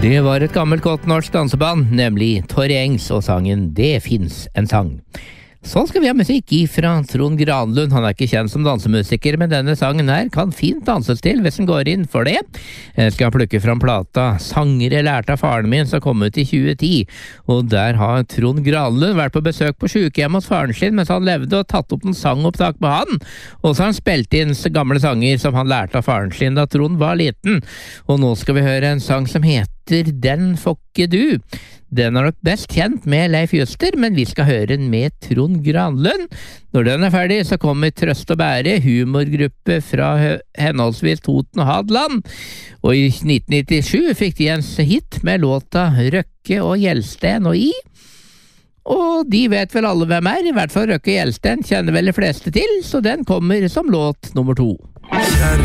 Det var et gammelt godt norsk danseband, nemlig Torje Engs og sangen «Det finns en sang». Så skal vi ha musikk fra Trond Granlund. Han er ikke kjent som dansemusiker, men denne sangen her kan fint danses til hvis den går inn for det. Jeg skal plukke fram plata «Sanger jeg lærte av faren min» som kom ut i 2010. Og der har Trond Granlund vært på besøk på sykehjem hos faren sin mens han levde og tatt opp noen sangopptak med han. Og så har han spilt inn gamle sanger som han lærte av faren sin da Trond var liten. Og nå skal vi høre en sang som heter «Den får ikke du». Den er nok best kjent med Leif Juster, men vi skal høre den med Trond Granlund. Når den er ferdig, så kommer Trøst og Bære, humorgruppe fra henholdsvis Toten og Hadeland. Og i 1997 fikk de en hit med låta Røkke og Gjelsten og I. Og de vet vel alle hvem er, i hvert fall Røkke og Gjelsten kjenner vel de fleste til, så den kommer som låt nummer 2.